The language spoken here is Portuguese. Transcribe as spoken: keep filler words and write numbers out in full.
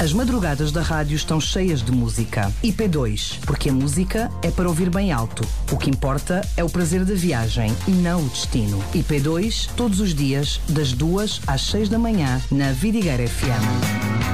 As madrugadas da rádio estão cheias de música. I P dois, porque a música é para ouvir bem alto. O que importa é o prazer da viagem e não o destino. I P dois, todos os dias, das duas às seis da manhã, na Vidigueira F M.